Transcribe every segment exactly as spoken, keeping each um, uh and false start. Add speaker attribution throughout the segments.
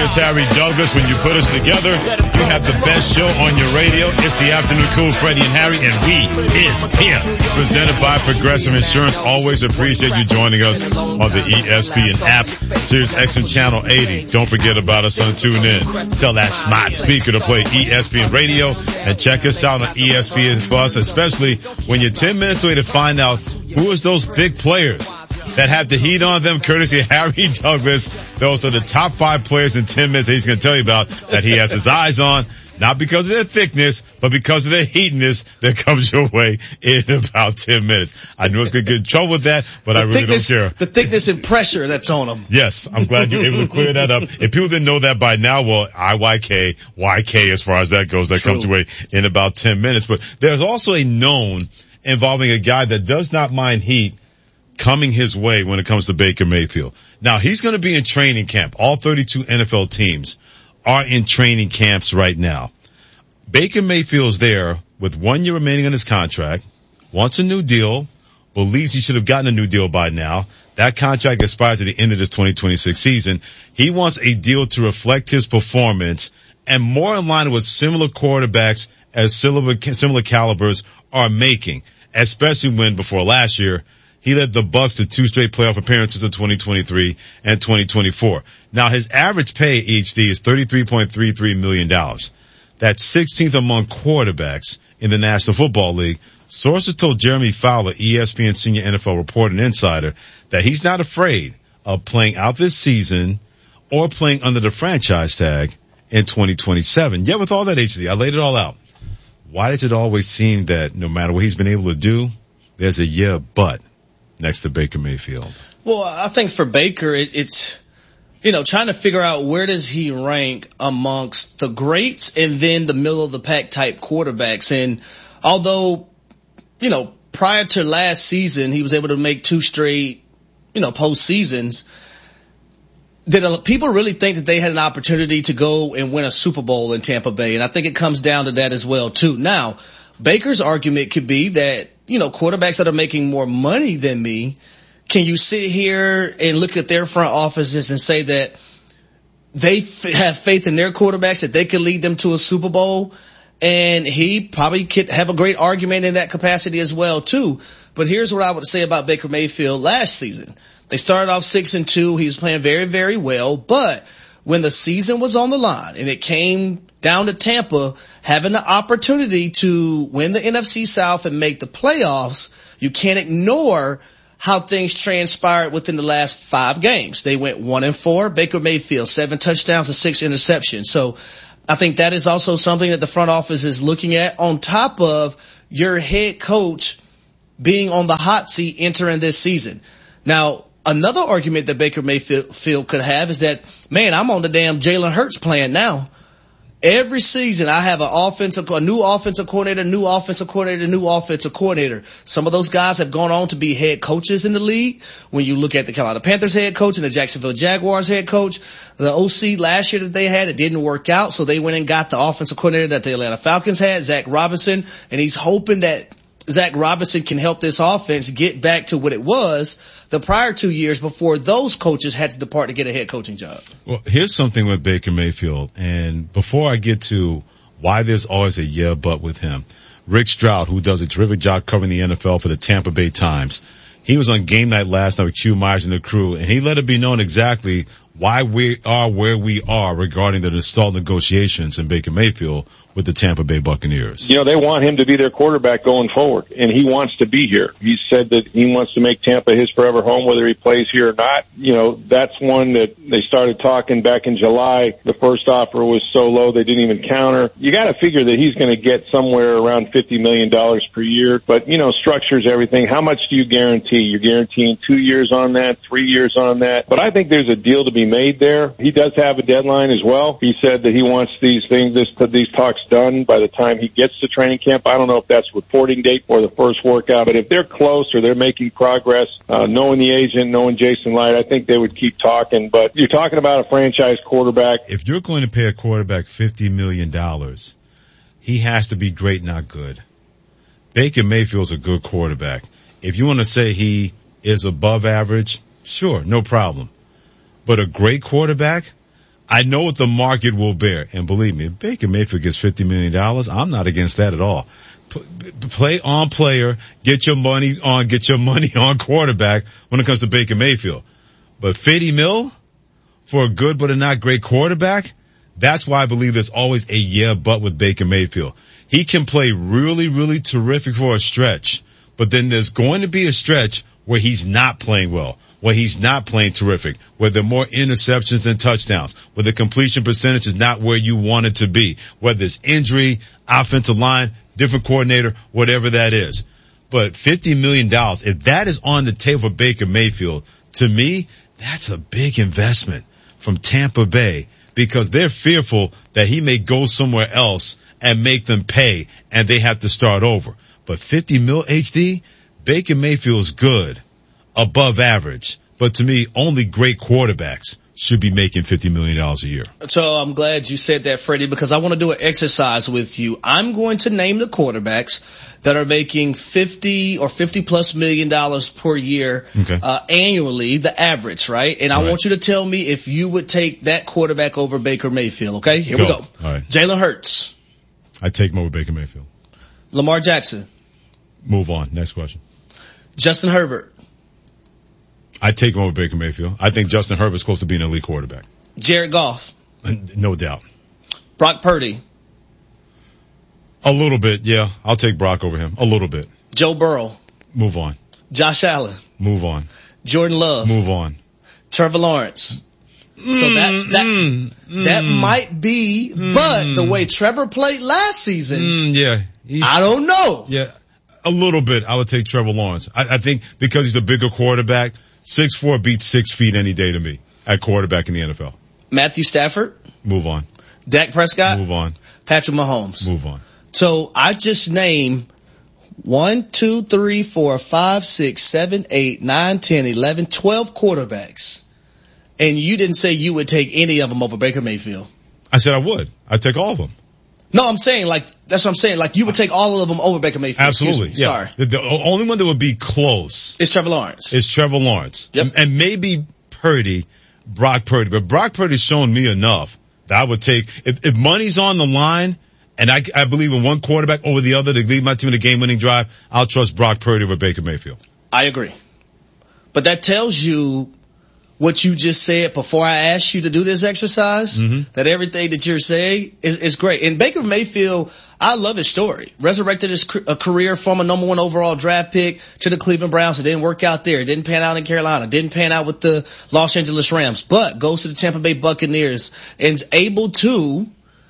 Speaker 1: Here's Harry Douglas. When you put us together, you have the best show on your radio. It's the Afternoon Cool, Freddie and Harry, and we is here. Presented by Progressive Insurance. Always appreciate you joining us on the E S P N app, Sirius X M Channel eighty. Don't forget about us on Tune In. Tell that smart speaker to play E S P N Radio, and check us out on E S P N Plus, especially when you're ten minutes away to find out who is those big players that have the heat on them, courtesy of Harry Douglas. Those are the top five players in ten minutes that he's going to tell you about that he has his eyes on, not because of their thickness, but because of their heatness that comes your way in about ten minutes. I knew I was going to get in trouble with that, but
Speaker 2: the
Speaker 1: I really
Speaker 2: thickness,
Speaker 1: don't care.
Speaker 2: The thickness and pressure that's on them.
Speaker 1: Yes, I'm glad you're able to clear that up. If people didn't know that by now, well, I Y K, Y K as far as that goes, that
Speaker 2: True.
Speaker 1: comes your way in about ten minutes. But there's also a known involving a guy that does not mind heat coming his way when it comes to Baker Mayfield. Now, he's going to be in training camp. All thirty-two N F L teams are in training camps right now. Baker Mayfield's there with one year remaining on his contract, wants a new deal, believes he should have gotten a new deal by now. That contract expires at the end of this twenty twenty-six season. He wants a deal to reflect his performance and more in line with similar quarterbacks as similar, similar calibers are making, especially when before last year, he led the Bucs to two straight playoff appearances in twenty twenty-three and twenty twenty-four. Now, his average pay, H D, is thirty-three point three three million dollars. That's sixteenth among quarterbacks in the National Football League. Sources told Jeremy Fowler, E S P N senior N F L reporter and insider, that he's not afraid of playing out this season or playing under the franchise tag in twenty twenty-seven. Yet with all that, H D, I laid it all out. Why does it always seem that no matter what he's been able to do, there's a yeah, but next to Baker Mayfield?
Speaker 2: Well, I think for Baker, it, it's, you know, trying to figure out where does he rank amongst the greats and then the middle of the pack type quarterbacks. And although, you know, prior to last season, he was able to make two straight, you know, postseasons, did people really think that they had an opportunity to go and win a Super Bowl in Tampa Bay? And I think it comes down to that as well, too. Now, Baker's argument could be that, you know, quarterbacks that are making more money than me, can you sit here and look at their front offices and say that they f- have faith in their quarterbacks, that they can lead them to a Super Bowl? And he probably could have a great argument in that capacity as well, too. But here's what I would say about Baker Mayfield last season. They started off six and two. He was playing very, very well. But when the season was on the line and it came down to Tampa having the opportunity to win the N F C South and make the playoffs, you can't ignore how things transpired within the last five games. They went one and four. Baker Mayfield, seven touchdowns and six interceptions. So I think that is also something that the front office is looking at, on top of your head coach being on the hot seat entering this season. Now, another argument that Baker Mayfield could have is that, man, I'm on the damn Jalen Hurts plan now. Every season I have an offensive, a new offensive coordinator, new offensive coordinator, new offensive coordinator. Some of those guys have gone on to be head coaches in the league. When you look at the Carolina Panthers head coach and the Jacksonville Jaguars head coach, the O C last year that they had, it didn't work out. So they went and got the offensive coordinator that the Atlanta Falcons had, Zach Robinson, and he's hoping that Zach Robinson can help this offense get back to what it was the prior two years before those coaches had to depart to get a head coaching job.
Speaker 1: Well, here's something with Baker Mayfield, and before I get to why there's always a yeah but with him, Rick Stroud, who does a terrific job covering the N F L for the Tampa Bay Times, he was on game night last night with Q Myers and the crew, and he let it be known exactly why we are where we are regarding the installed negotiations in Baker Mayfield with the Tampa Bay Buccaneers.
Speaker 3: You know, they want him to be their quarterback going forward, and he wants to be here. He said that he wants to make Tampa his forever home, whether he plays here or not. You know, that's one that they started talking back in July. The first offer was so low they didn't even counter. You got to figure that he's going to get somewhere around fifty million dollars per year, but, you know, structures everything. How much do you guarantee? You're guaranteeing two years on that, three years on that. But I think there's a deal to be made there. He does have a deadline as well. He said that he wants these things, this, these talks done by the time he gets to training camp. I don't know if that's reporting date or the first workout, but if they're close or they're making progress, uh, knowing the agent, knowing Jason Light, I think they would keep talking. But you're talking about a franchise quarterback.
Speaker 1: If you're going to pay a quarterback fifty million dollars, he has to be great, not good. Baker Mayfield's a good quarterback. If you want to say he is above average, sure, no problem. But a great quarterback, I know what the market will bear. And believe me, if Baker Mayfield gets fifty million dollars, I'm not against that at all. P- play on player, get your money on, get your money on quarterback when it comes to Baker Mayfield. But fifty mil for a good but a not great quarterback, that's why I believe there's always a yeah but with Baker Mayfield. He can play really, really terrific for a stretch, but then there's going to be a stretch where he's not playing well, where he's not playing terrific, where there are more interceptions than touchdowns, where the completion percentage is not where you want it to be, whether it's injury, offensive line, different coordinator, whatever that is. But fifty million dollars, if that is on the table for Baker Mayfield, to me, that's a big investment from Tampa Bay because they're fearful that he may go somewhere else and make them pay and they have to start over. But fifty mil H D, Baker Mayfield's good, above average. But to me, only great quarterbacks should be making fifty million dollars a year.
Speaker 2: So I'm glad you said that, Freddie, because I want to do an exercise with you. I'm going to name the quarterbacks that are making fifty or fifty plus million dollars per year,
Speaker 1: okay.
Speaker 2: uh, annually, the average, right? And I
Speaker 1: right.
Speaker 2: want you to tell me if you would take that quarterback over Baker Mayfield, okay? Here
Speaker 1: go.
Speaker 2: we go.
Speaker 1: All right.
Speaker 2: Jalen Hurts.
Speaker 1: I take him over Baker Mayfield.
Speaker 2: Lamar Jackson.
Speaker 1: Move on. Next question.
Speaker 2: Justin Herbert.
Speaker 1: I take him over Baker Mayfield. I think Justin Herbert's close to being an elite quarterback.
Speaker 2: Jared Goff.
Speaker 1: No doubt.
Speaker 2: Brock Purdy.
Speaker 1: A little bit, yeah. I'll take Brock over him. A little bit.
Speaker 2: Joe Burrow.
Speaker 1: Move on.
Speaker 2: Josh Allen.
Speaker 1: Move on.
Speaker 2: Jordan Love.
Speaker 1: Move on.
Speaker 2: Trevor Lawrence.
Speaker 1: Mm,
Speaker 2: so that that
Speaker 1: mm,
Speaker 2: that
Speaker 1: mm,
Speaker 2: might be,
Speaker 1: mm,
Speaker 2: but the way Trevor played last season,
Speaker 1: mm, yeah,
Speaker 2: I don't know.
Speaker 1: Yeah, a little bit. I would take Trevor Lawrence. I, I think because he's a bigger quarterback, six four beats six feet any day to me at quarterback in the N F L.
Speaker 2: Matthew Stafford.
Speaker 1: Move on.
Speaker 2: Dak Prescott.
Speaker 1: Move on.
Speaker 2: Patrick Mahomes.
Speaker 1: Move on.
Speaker 2: So I just named one, two, three, four, five, six, seven, eight, nine, ten, eleven, twelve quarterbacks. And you didn't say you would take any of them over Baker Mayfield.
Speaker 1: I said I would. I'd take all of them.
Speaker 2: No, I'm saying like, that's what I'm saying. Like you would take all of them over Baker Mayfield.
Speaker 1: Absolutely.
Speaker 2: Excuse me.
Speaker 1: Yeah.
Speaker 2: Sorry.
Speaker 1: The, the only one that would be close
Speaker 2: is Trevor Lawrence.
Speaker 1: Is Trevor Lawrence.
Speaker 2: Yep.
Speaker 1: And, and maybe Purdy, Brock Purdy. But Brock Purdy's shown me enough that I would take, if, if money's on the line and I, I believe in one quarterback over the other to lead my team in a game winning drive, I'll trust Brock Purdy over Baker Mayfield.
Speaker 2: I agree. But that tells you what you just said before I asked you to do this exercise,
Speaker 1: mm-hmm.
Speaker 2: that everything that you're saying is, is great. And Baker Mayfield, I love his story. Resurrected his a career from a number one overall draft pick to the Cleveland Browns. It didn't work out there. It didn't pan out in Carolina. It didn't pan out with the Los Angeles Rams, but goes to the Tampa Bay Buccaneers and is able to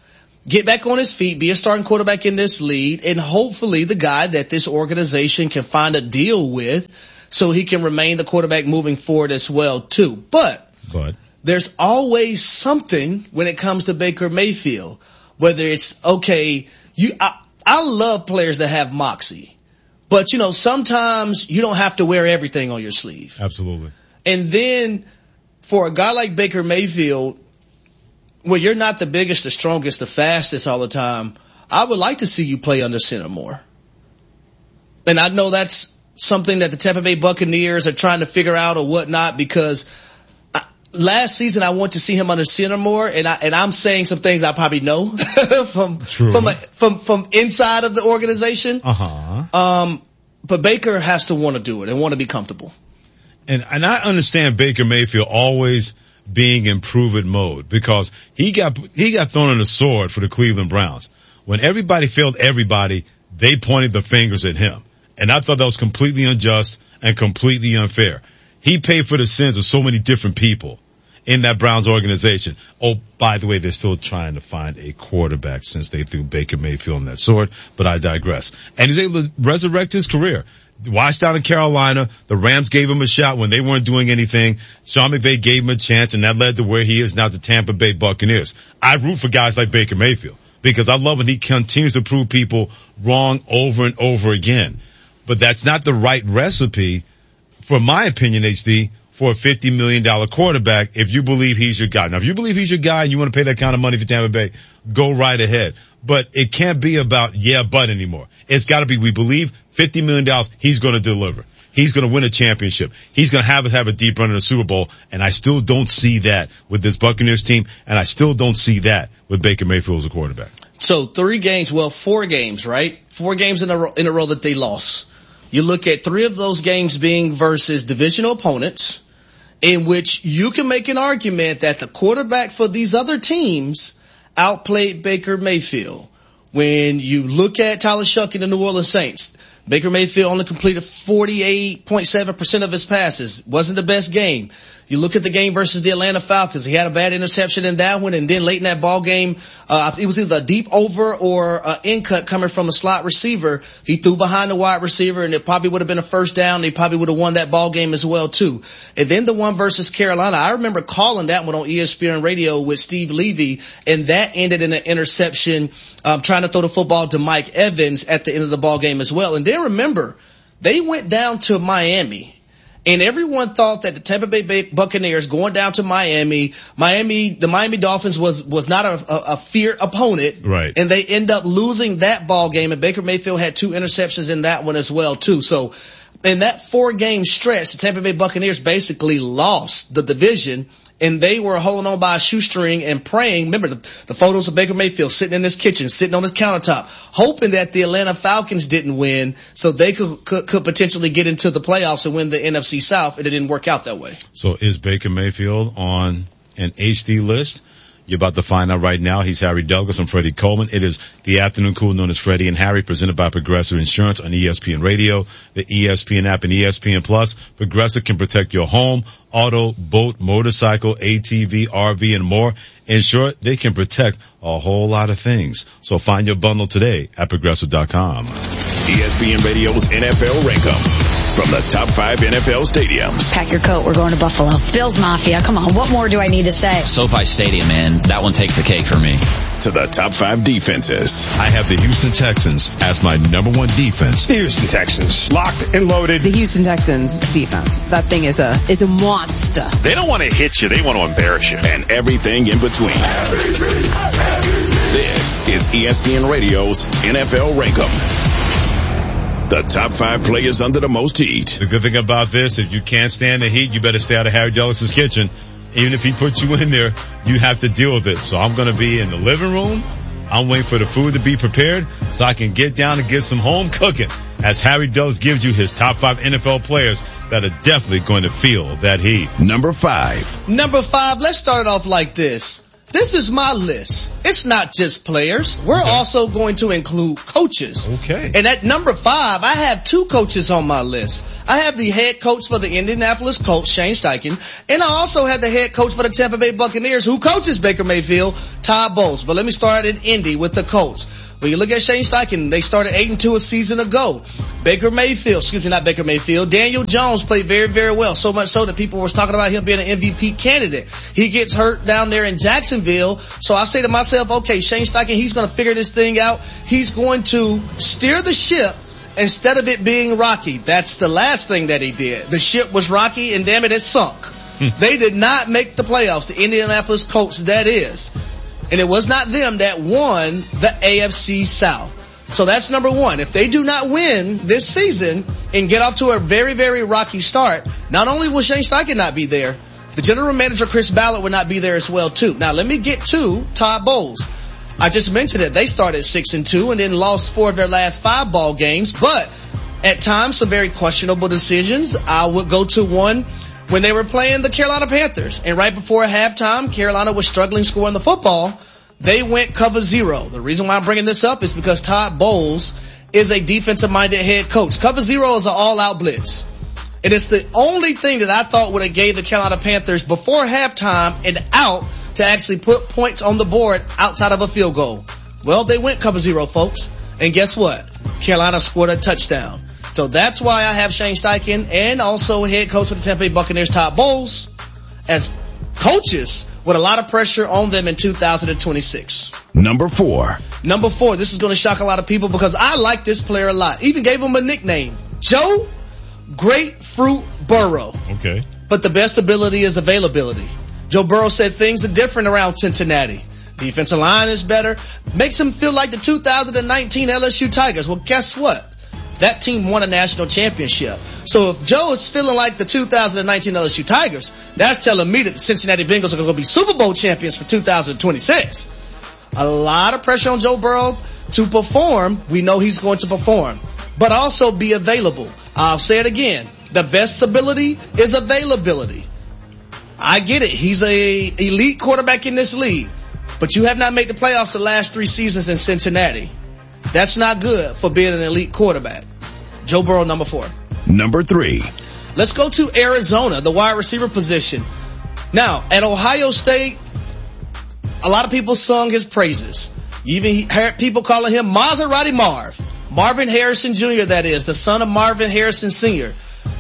Speaker 2: get back on his feet, be a starting quarterback in this league, and hopefully the guy that this organization can find a deal with so he can remain the quarterback moving forward as well, too. But,
Speaker 1: but
Speaker 2: there's always something when it comes to Baker Mayfield, whether it's, okay, you, I, I love players that have moxie, but you know, sometimes you don't have to wear everything on your sleeve.
Speaker 1: Absolutely.
Speaker 2: And then for a guy like Baker Mayfield, where you're not the biggest, the strongest, the fastest all the time, I would like to see you play under center more. And I know that's something that the Tampa Bay Buccaneers are trying to figure out or whatnot, because I, last season I want to see him under center more, and I and I'm saying some things I probably know from
Speaker 1: True.
Speaker 2: from a, from from inside of the organization.
Speaker 1: Uh huh.
Speaker 2: Um, but Baker has to want to do it and want to be comfortable.
Speaker 1: And and I understand Baker Mayfield always being in prove-it mode, because he got he got thrown on the sword for the Cleveland Browns. When everybody failed everybody, they pointed the fingers at him. And I thought that was completely unjust and completely unfair. He paid for the sins of so many different people in that Browns organization. Oh, by the way, they're still trying to find a quarterback since they threw Baker Mayfield on that sword, but I digress. And he's able to resurrect his career. Washed out in Carolina, the Rams gave him a shot when they weren't doing anything. Sean McVay gave him a chance, and that led to where he is now, the Tampa Bay Buccaneers. I root for guys like Baker Mayfield because I love when he continues to prove people wrong over and over again. But that's not the right recipe, for my opinion, H D, for a fifty million dollars quarterback if you believe he's your guy. Now, if you believe he's your guy and you want to pay that kind of money for Tampa Bay, go right ahead. But it can't be about yeah, but anymore. It's got to be we believe fifty million dollars, he's going to deliver. He's going to win a championship. He's going to have us have a deep run in the Super Bowl. And I still don't see that with this Buccaneers team. And I still don't see that with Baker Mayfield as a quarterback.
Speaker 2: So three games, well, four games, right? Four games in a row, in a row that they lost. You look at three of those games being versus divisional opponents, in which you can make an argument that the quarterback for these other teams outplayed Baker Mayfield. When you look at Tyler Shough and the New Orleans Saints, Baker Mayfield only completed forty-eight point seven percent of his passes. Wasn't the best game. You look at the game versus the Atlanta Falcons. He had a bad interception in that one, and then late in that ball game, uh, it was either a deep over or an in cut coming from a slot receiver. He threw behind the wide receiver, and it probably would have been a first down. They probably would have won that ball game as well, too. And then the one versus Carolina, I remember calling that one on E S P N Radio with Steve Levy, and that ended in an interception, um, trying to throw the football to Mike Evans at the end of the ball game as well. And then remember, they went down to Miami. And everyone thought that the Tampa Bay Buccaneers going down to Miami, Miami, the Miami Dolphins was, was not a, a, a feared opponent.
Speaker 1: Right.
Speaker 2: And they end up losing that ball game, and Baker Mayfield had two interceptions in that one as well, too. So in that four game stretch, the Tampa Bay Buccaneers basically lost the division, and they were holding on by a shoestring and praying. Remember the, the photos of Baker Mayfield sitting in his kitchen, sitting on his countertop, hoping that the Atlanta Falcons didn't win so they could, could, could potentially get into the playoffs and win the N F C South, and it didn't work out that way.
Speaker 1: So is Baker Mayfield on an H D list? You're about to find out right now. He's Harry Douglas. I'm Freddie Coleman. It is the afternoon cool known as Freddie and Harry, presented by Progressive Insurance on E S P N Radio, the E S P N app, and E S P N Plus. Progressive can protect your home, auto, boat, motorcycle, A T V, R V, and more. In short, they can protect a whole lot of things. So find your bundle today at Progressive dot com.
Speaker 4: E S P N Radio's N F L Rankum. From the top five N F L stadiums.
Speaker 5: Pack your coat. We're going to Buffalo. Bills Mafia. Come on. What more do I need to say?
Speaker 6: SoFi Stadium, man. That one takes the cake for me.
Speaker 4: To the top five defenses.
Speaker 1: I have the Houston Texans as my number one defense.
Speaker 7: The Houston Texans. Locked and loaded.
Speaker 8: The Houston Texans defense. That thing is a, is a monster.
Speaker 9: They don't want to hit you. They want to embarrass you.
Speaker 4: And everything in between. This is E S P N Radio's N F L Rankum. The top five players under the most heat.
Speaker 1: The good thing about this, if you can't stand the heat, you better stay out of Harry Douglas's kitchen. Even if he puts you in there, you have to deal with it. So I'm going to be in the living room. I'm waiting for the food to be prepared so I can get down and get some home cooking as Harry Douglas gives you his top five N F L players that are definitely going to feel that heat.
Speaker 4: Number five.
Speaker 2: Number five, let's start off like this. This is my list. It's not just players. We're okay. also going to include coaches.
Speaker 1: Okay.
Speaker 2: And at number five, I have two coaches on my list. I have the head coach for the Indianapolis Colts, Shane Steichen, and I also have the head coach for the Tampa Bay Buccaneers, who coaches Baker Mayfield, Todd Bowles. But let me start in Indy with the Colts. When you look at Shane Steichen, they started eight and two a season ago. Baker Mayfield, excuse me, not Baker Mayfield, Daniel Jones played very, very well. So much so that people were talking about him being an M V P candidate. He gets hurt down there in Jacksonville. So I say to myself, okay, Shane Steichen, he's going to figure this thing out. He's going to steer the ship instead of it being rocky. That's the last thing that he did. The ship was rocky and damn it, it sunk. They did not make the playoffs. The Indianapolis Colts, that is. And it was not them that won the A F C South. So that's number one. If they do not win this season and get off to a very, very rocky start, not only will Shane Steichen not be there, the general manager, Chris Ballard, will not be there as well, too. Now, let me get to Todd Bowles. I just mentioned it. They started six and two and then lost four of their last five ball games. But at times, some very questionable decisions. I would go to one when they were playing the Carolina Panthers. And right before halftime, Carolina was struggling scoring the football. They went cover zero. The reason why I'm bringing this up is because Todd Bowles is a defensive-minded head coach. Cover zero is an all-out blitz. And it's the only thing that I thought would have gave the Carolina Panthers before halftime and out to actually put points on the board outside of a field goal. Well, they went cover zero, folks. And guess what? Carolina scored a touchdown. So that's why I have Shane Steichen and also head coach of the Tampa Bay Buccaneers, Todd Bowles, as coaches with a lot of pressure on them in two thousand twenty-six.
Speaker 4: Number four.
Speaker 2: Number four. This is going to shock a lot of people because I like this player a lot. Even gave him a nickname. Joe Grapefruit Burrow.
Speaker 1: Okay.
Speaker 2: But the best ability is availability. Joe Burrow said things are different around Cincinnati. Defensive line is better. Makes him feel like the two thousand nineteen L S U Tigers. Well, guess what? that team won a national championship. So if Joe is feeling like the two thousand nineteen L S U Tigers, that's telling me that the Cincinnati Bengals are going to be Super Bowl champions for two thousand twenty-six. A lot of pressure on Joe Burrow to perform. We know he's going to perform, but also be available. I'll say it again. The best ability is availability. I get it. He's a elite quarterback in this league, but you have not made the playoffs the last three seasons in Cincinnati. That's not good for being an elite quarterback. Joe Burrow, number four.
Speaker 4: Number three.
Speaker 2: Let's go to Arizona, the wide receiver position. Now, at Ohio State, a lot of people sung his praises. You even heard people calling him Maserati Marv. Marvin Harrison Junior, that is, the son of Marvin Harrison Senior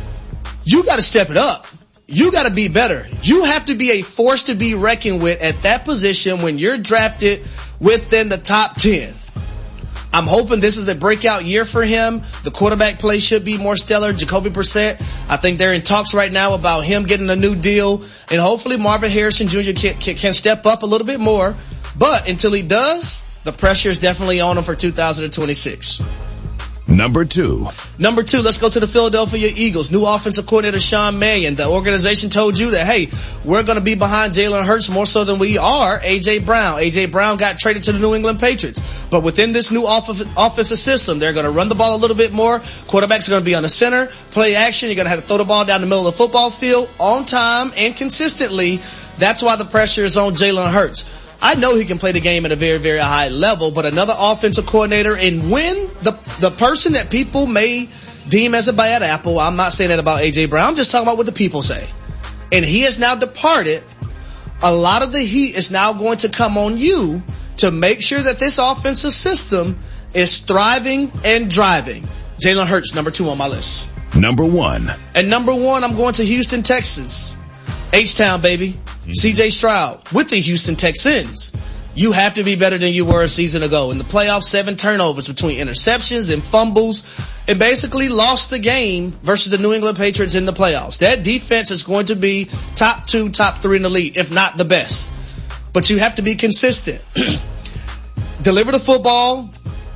Speaker 2: You got to step it up. You got to be better. You have to be a force to be reckoned with at that position when you're drafted within the top ten. I'm hoping this is a breakout year for him. The quarterback play should be more stellar. Jacoby Brissett, I think they're in talks right now about him getting a new deal. And hopefully Marvin Harrison Junior can, can, can step up a little bit more. But until he does, the pressure is definitely on him for two thousand twenty-six.
Speaker 4: Number two.
Speaker 2: Number two, let's go to the Philadelphia Eagles. New offensive coordinator Sean Mannion. The organization told you that, hey, we're going to be behind Jalen Hurts more so than we are A J. Brown. A J. Brown got traded to the New England Patriots. But within this new offensive system, they're going to run the ball a little bit more. Quarterbacks are going to be on the center, play action. You're going to have to throw the ball down the middle of the football field on time and consistently. That's why the pressure is on Jalen Hurts. I know he can play the game at a very, very high level, but another offensive coordinator, and when the the person that people may deem as a bad apple, I'm not saying that about A J. Brown, I'm just talking about what the people say. And he has now departed. A lot of the heat is now going to come on you to make sure that this offensive system is thriving and driving. Jalen Hurts, number two on my list.
Speaker 4: Number one.
Speaker 2: And number one, I'm going to Houston, Texas. H-Town, baby. C J. Stroud with the Houston Texans. You have to be better than you were a season ago. In the playoffs, seven turnovers between interceptions and fumbles, and basically lost the game versus the New England Patriots in the playoffs. That defense is going to be top two, top three in the league, if not the best. But you have to be consistent. Deliver the football.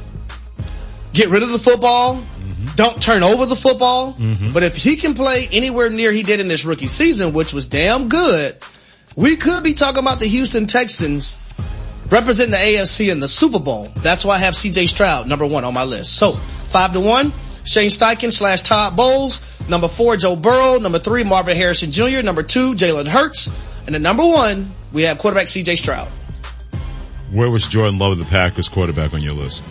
Speaker 2: Get rid of the football. Don't turn over the football. Mm-hmm. But if he can play anywhere near he did in this rookie season, which was damn good, we could be talking about the Houston Texans representing the A F C in the Super Bowl. That's why I have C J. Stroud, number one on my list. So, five to one, Shane Steichen slash Todd Bowles. Number four, Joe Burrow. Number three, Marvin Harrison Junior Number two, Jalen Hurts. And then number one, we have quarterback C J. Stroud.
Speaker 1: Where was Jordan Love, the Packers quarterback, on your list?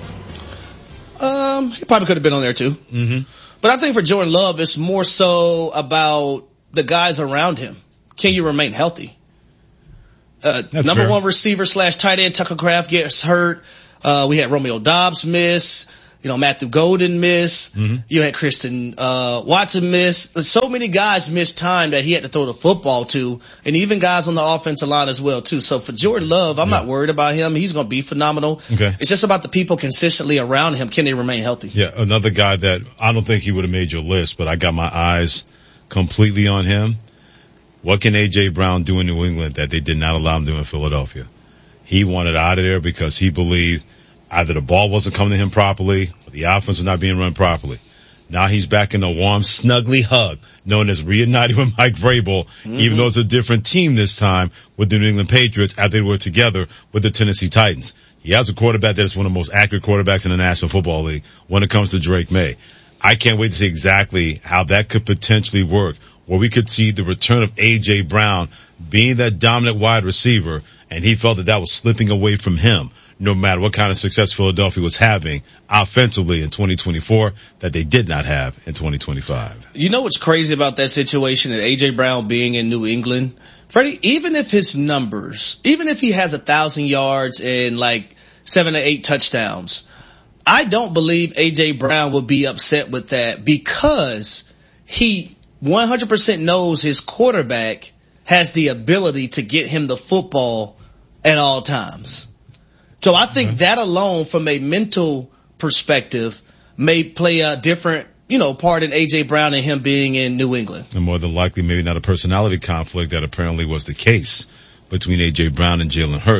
Speaker 2: Um, he probably could have been on there too.
Speaker 1: Mm-hmm.
Speaker 2: But I think for Jordan Love, it's more so about the guys around him. Can you remain healthy? Uh, number
Speaker 1: fair.
Speaker 2: one receiver slash tight end Tucker Kraft gets hurt. Uh, we had Romeo Doubs miss. You know, Matthew Golden miss. Mm-hmm. You had Kristen uh, Watson miss. So many guys missed time that he had to throw the football to, and even guys on the offensive line as well too. So for Jordan Love, I'm yeah. not worried about him. He's going to be phenomenal.
Speaker 1: Okay. It's
Speaker 2: just about the people consistently around him. Can they remain healthy?
Speaker 1: Yeah, another guy that I don't think he would have made your list, but I got my eyes completely on him. What can A J. Brown do in New England that they did not allow him to do in Philadelphia? He wanted out of there because he believed either the ball wasn't coming to him properly or the offense was not being run properly. Now he's back in a warm, snuggly hug known as reunited with Mike Vrabel, mm-hmm. even though it's a different team this time with the New England Patriots after they were together with the Tennessee Titans. He has a quarterback that is one of the most accurate quarterbacks in the National Football League when it comes to Drake May. I can't wait to see exactly how that could potentially work, where we could see the return of A J. Brown being that dominant wide receiver, and he felt that that was slipping away from him, no matter what kind of success Philadelphia was having offensively in twenty twenty-four that they did not have in twenty twenty-five.
Speaker 2: You know what's crazy about that situation and A J. Brown being in New England? Freddie, even if his numbers, even if he has a thousand yards and like seven to eight touchdowns, I don't believe A J. Brown would be upset with that because he one hundred percent knows his quarterback has the ability to get him the football at all times. So I think mm-hmm. that alone from a mental perspective may play a different, you know, part in A J. Brown and him being in New England.
Speaker 1: And more than likely, maybe not a personality conflict that apparently was the case between A J. Brown and Jalen Hurts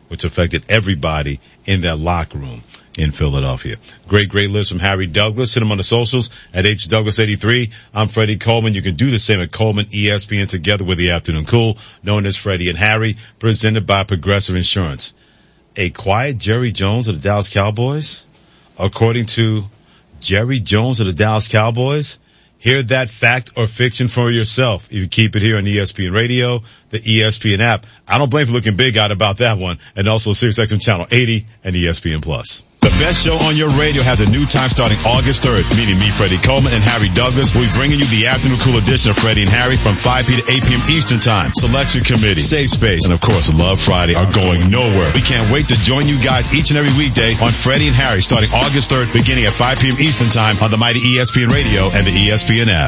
Speaker 1: which affected everybody in that locker room in Philadelphia. Great, great list from Harry Douglas. Hit him on the socials at H Douglas eighty-three. I'm Freddie Coleman. You can do the same at Coleman E S P N together with the Afternoon Cool, known as Freddie and Harry, presented by Progressive Insurance. A quiet Jerry Jones of the Dallas Cowboys? According to Jerry Jones of the Dallas Cowboys, hear that fact or fiction for yourself. You keep it here on E S P N Radio, the E S P N app. I don't blame for looking big-eyed about that one, and also SiriusXM Channel eighty and E S P N Plus. The best show on your radio has a new time starting August third, meaning me, Freddie Coleman, and Harry Douglas. We'll be bringing you the Afternoon Cool edition of Freddie and Harry from five p.m. to eight p.m. Eastern Time. Selection Committee, Safe Space, and of course Love Friday are going nowhere. We can't wait to join you guys each and every weekday on Freddie and Harry starting August third, beginning at five p.m. Eastern Time on the mighty E S P N Radio and the E S P N app.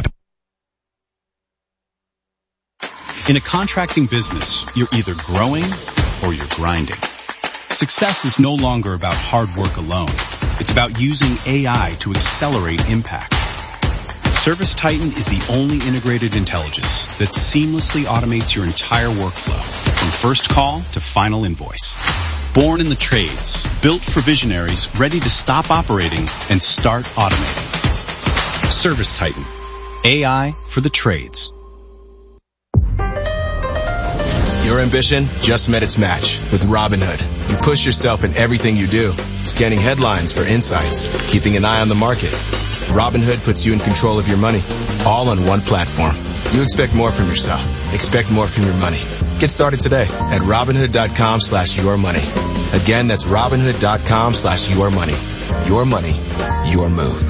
Speaker 10: In a contracting business, you're either growing or you're grinding. Success is no longer about hard work alone. It's about using A I to accelerate impact. ServiceTitan is the only integrated intelligence that seamlessly automates your entire workflow, from first call to final invoice. Born in the trades, built for visionaries ready to stop operating and start automating. ServiceTitan. A I for the trades.
Speaker 11: Your ambition just met its match with Robinhood. You push yourself in everything you do, scanning headlines for insights, keeping an eye on the market. Robinhood puts you in control of your money, all on one platform. You expect more from yourself. Expect more from your money. Get started today at Robinhood.com slash your money. Again, that's Robinhood.com slash your money. Your money, your move.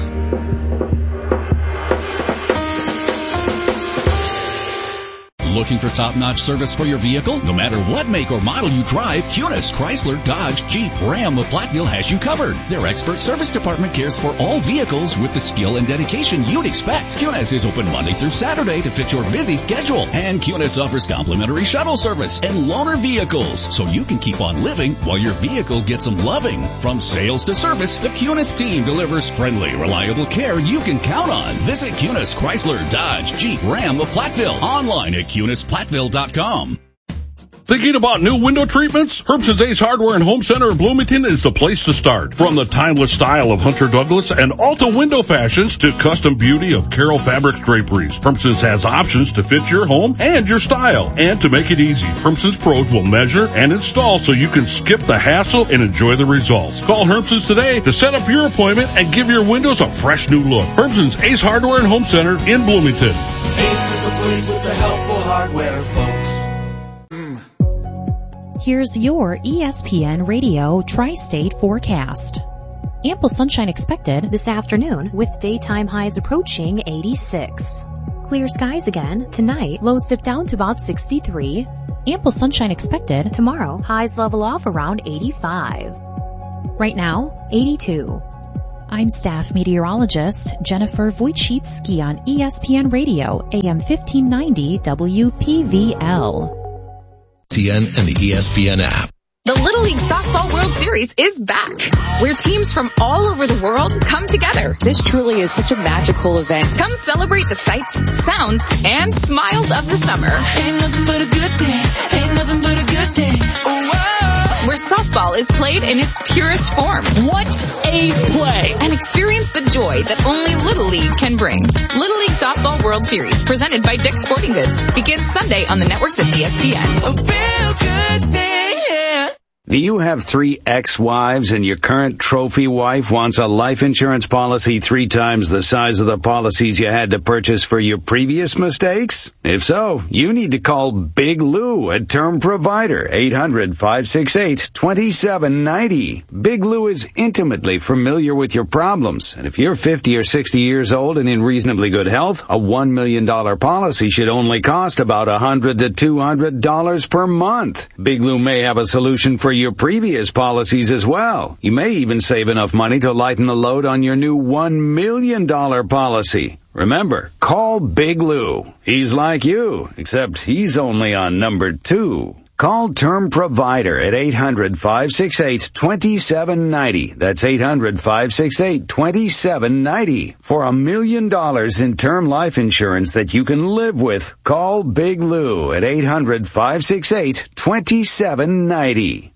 Speaker 12: Looking for top-notch service for your vehicle? No matter what make or model you drive, Cunis, Chrysler, Dodge, Jeep, Ram of Platteville has you covered. Their expert service department cares for all vehicles with the skill and dedication you'd expect. Cunis is open Monday through Saturday to fit your busy schedule. And Cunis offers complimentary shuttle service and loaner vehicles, so you can keep on living while your vehicle gets some loving. From sales to service, the Cunis team delivers friendly, reliable care you can count on. Visit Cunis, Chrysler, Dodge, Jeep, Ram of Platteville. Online at Cunis Platteville dot com.
Speaker 13: Thinking about new window treatments? Herbson's Ace Hardware and Home Center in Bloomington is the place to start. From the timeless style of Hunter Douglas and Alta window fashions to custom beauty of Carroll Fabrics draperies, Herbson's has options to fit your home and your style. And to make it easy, Herbson's pros will measure and install so you can skip the hassle and enjoy the results. Call Herbson's today to set up your appointment and give your windows a fresh new look. Herbson's Ace Hardware and Home Center in Bloomington.
Speaker 14: Ace is the place with the helpful hardware, folks.
Speaker 15: Here's your E S P N Radio Tri-State forecast. Ample sunshine expected this afternoon with daytime highs approaching eighty-six. Clear skies again tonight, lows dip down to about sixty-three. Ample sunshine expected tomorrow, highs level off around eighty-five. Right now, eighty-two. I'm staff meteorologist Jennifer Wojcicki on E S P N Radio, A M fifteen ninety W P V L.
Speaker 16: T N and the E S P N app.
Speaker 17: The Little League Softball World Series is back, where teams from all over the world come together.
Speaker 8: This truly is such a magical event.
Speaker 17: Come celebrate the sights, sounds, and smiles of the summer.
Speaker 14: Ain't nothing but a good day. Ain't nothing but a good day. Oh, wow.
Speaker 17: Where softball is played in its purest form.
Speaker 18: What a play!
Speaker 17: And experience the joy that only Little League can bring. Little League Softball World Series, presented by Dick's Sporting Goods, begins Sunday on the networks of E S P N.
Speaker 14: A real good day, yeah.
Speaker 19: Do you have three ex-wives and your current trophy wife wants a life insurance policy three times the size of the policies you had to purchase for your previous mistakes? If so, you need to call Big Lou at Term Provider, eight hundred, five six eight, two seven nine zero. Big Lou is intimately familiar with your problems, and if you're fifty or sixty years old and in reasonably good health, a one million dollars policy should only cost about one hundred to two hundred dollars per month. Big Lou may have a solution for your previous policies as well. You may even save enough money to lighten the load on your new one million dollars policy. Remember, call Big Lou. He's like you, except he's only on number two. Call Term Provider at eight hundred, five six eight, two seven nine zero. That's eight hundred, five six eight, two seven nine zero. For a million dollars in term life insurance that you can live with, call Big Lou at eight hundred, five six eight, two seven nine zero.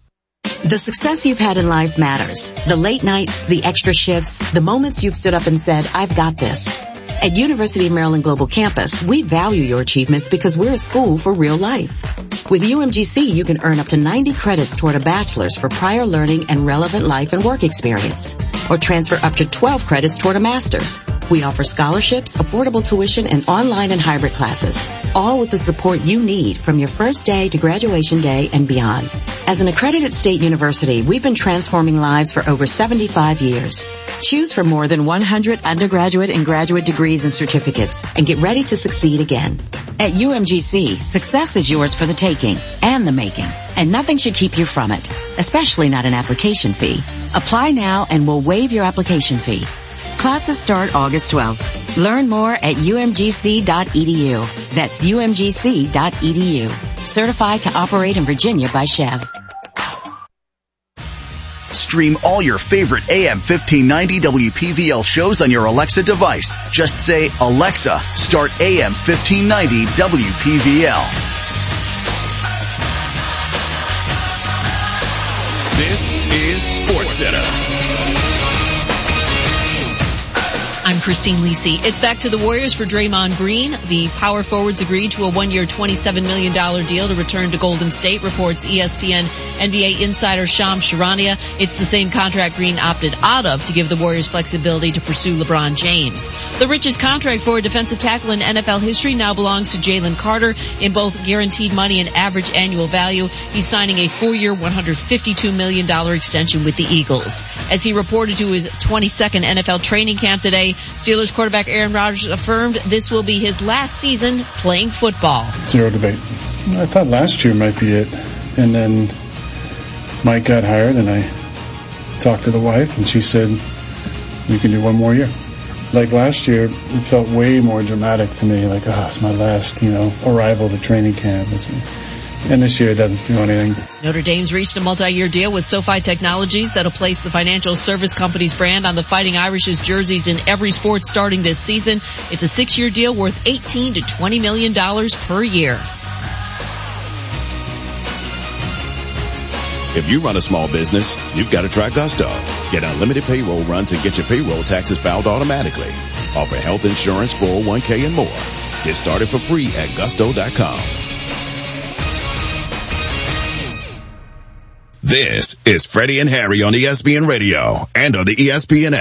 Speaker 20: The success you've had in life matters. The late nights, the extra shifts, the moments you've stood up and said, I've got this. At University of Maryland Global Campus, we value your achievements because we're a school for real life. With U M G C, you can earn up to ninety credits toward a bachelor's for prior learning and relevant life and work experience, or transfer up to twelve credits toward a master's. We offer scholarships, affordable tuition, and online and hybrid classes, all with the support you need from your first day to graduation day and beyond. As an accredited state university, we've been transforming lives for over seventy-five years. Choose from more than one hundred undergraduate and graduate degrees and certificates and get ready to succeed again. At U M G C, success is yours for the taking and the making, and nothing should keep you from it, especially not an application fee. Apply now and we'll waive your application fee. Classes start August twelfth. Learn more at U M G C dot E D U. That's U M G C dot E D U. Certified to operate in Virginia by Chev.
Speaker 21: Stream all your favorite A M fifteen ninety W P V L shows on your Alexa device. Just say, Alexa, start A M fifteen ninety W P V L.
Speaker 4: This is SportsCenter.
Speaker 22: I'm Christine Lisi. It's back to the Warriors for Draymond Green. The power forwards agreed to a one-year twenty-seven million dollars deal to return to Golden State, reports E S P N N B A insider Shams Charania. It's the same contract Green opted out of to give the Warriors flexibility to pursue LeBron James. The richest contract for a defensive tackle in N F L history now belongs to Jalen Carter in both guaranteed money and average annual value. He's signing a four-year, one hundred fifty-two million dollars extension with the Eagles. As he reported to his twenty-second N F L training camp today, Steelers quarterback Aaron Rodgers affirmed this will be his last season playing football.
Speaker 23: Zero debate. I thought last year might be it. And then Mike got hired and I talked to the wife and she said, you can do one more year. Like last year, it felt way more dramatic to me. Like, oh, it's my last, you know, arrival to training camp. And this year it doesn't do anything.
Speaker 22: Notre Dame's reached a multi-year deal with SoFi Technologies that'll place the financial service company's brand on the Fighting Irish's jerseys in every sport starting this season. It's a six-year deal worth eighteen to twenty million dollars per year.
Speaker 4: If you run a small business, you've got to try Gusto. Get unlimited payroll runs and get your payroll taxes filed automatically. Offer health insurance, four oh one k, and more. Get started for free at gusto dot com. This is Freddie and Harry on E S P N Radio and on the E S P N app.